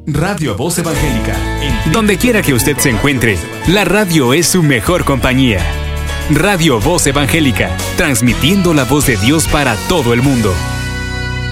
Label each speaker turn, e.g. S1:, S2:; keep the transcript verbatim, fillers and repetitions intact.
S1: Radio Voz Evangélica.
S2: Donde quiera que usted se encuentre, la radio es su mejor compañía. Radio Voz Evangélica, transmitiendo la voz de Dios para todo el mundo.